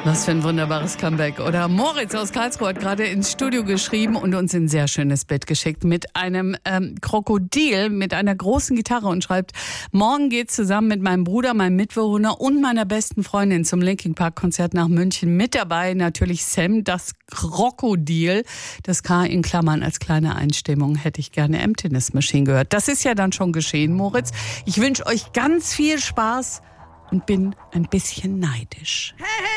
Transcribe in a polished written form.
Was für ein wunderbares Comeback, oder? Moritz aus Karlsruhe hat gerade ins Studio geschrieben und uns ein sehr schönes Bild geschickt mit einem Krokodil mit einer großen Gitarre und schreibt: Morgen geht's zusammen mit meinem Bruder, meinem Mitbewohner und meiner besten Freundin zum Linkin Park Konzert nach München. Mit dabei natürlich Sam, das Krokodil. Das K in Klammern als kleine Einstimmung. Hätte ich gerne Emptiness Machine gehört. Das ist ja dann schon geschehen, Moritz. Ich wünsche euch ganz viel Spaß und bin ein bisschen neidisch.